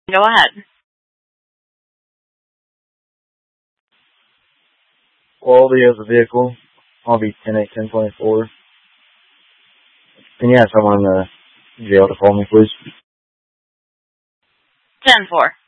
Go ahead. Quality of the vehicle. I'll be 10/8/10/24. Can you have someone in the jail to call me, please? 10-4.